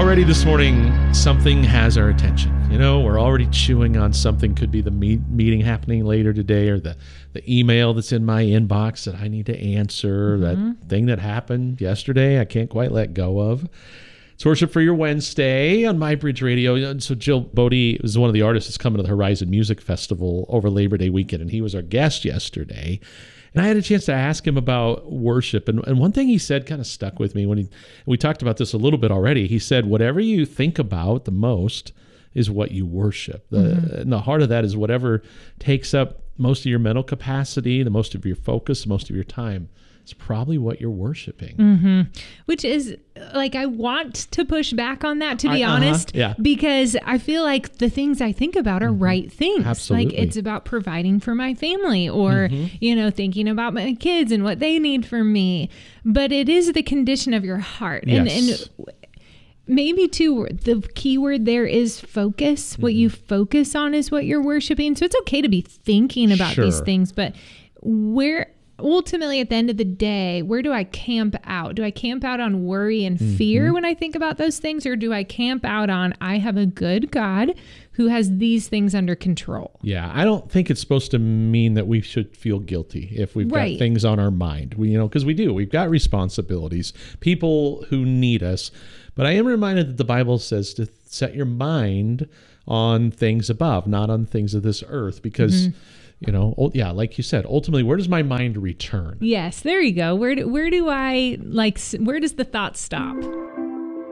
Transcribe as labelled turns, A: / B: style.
A: already this morning, something has our attention. You know, we're already chewing on something. Could be the meeting happening later today, or the email that's in my inbox that I need to answer, that thing that happened yesterday I can't quite let go of. It's Worship for Your Wednesday on MyBridge Radio. And so Jill Bodie is one of the artists that's coming to the Horizon Music Festival over Labor Day weekend, and he was our guest yesterday. And I had a chance to ask him about worship. And one thing he said kind of stuck with me when we talked about this a little bit already. He said, whatever you think about the most is what you worship. And the heart of that is whatever takes up most of your mental capacity, the most of your focus, most of your time. It's probably what you're worshiping.
B: Which is, like, I want to push back on that, to be honest, because I feel like the things I think about are right things.
A: Absolutely.
B: Like, it's about providing for my family, or, you know, thinking about my kids and what they need from me. But it is the condition of your heart.
A: Yes.
B: And maybe, too, the key word there is focus. What you focus on is what you're worshiping. So it's okay to be thinking about these things, but ultimately, at the end of the day, where do I camp out? Do I camp out on worry and fear when I think about those things? Or do I camp out on, I have a good God who has these things under control?
A: Yeah, I don't think it's supposed to mean that we should feel guilty if we've got things on our mind. Because we do. We've got responsibilities, people who need us. But I am reminded that the Bible says to set your mind on things above, not on things of this earth, because... You know, like you said, ultimately, where does my mind return?
B: Yes, there you go. Where does the thought stop?